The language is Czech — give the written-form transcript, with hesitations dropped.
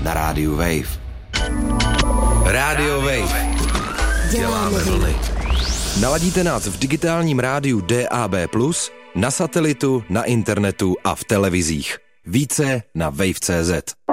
na rádiu Wave. Rádio Wave. Děláme vlny. Naladíte nás v digitálním rádiu DAB+, na satelitu, na internetu a v televizích. Více na wave.cz.